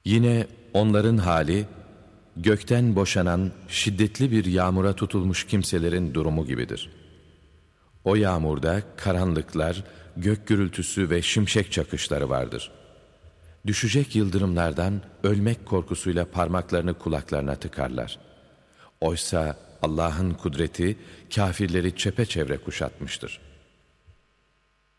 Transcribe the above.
Yine onların hali, gökten boşanan şiddetli bir yağmura tutulmuş kimselerin durumu gibidir. O yağmurda karanlıklar, gök gürültüsü ve şimşek çakışları vardır. Düşecek yıldırımlardan ölmek korkusuyla parmaklarını kulaklarına tıkarlar. Oysa Allah'ın kudreti kâfirleri çepeçevre kuşatmıştır.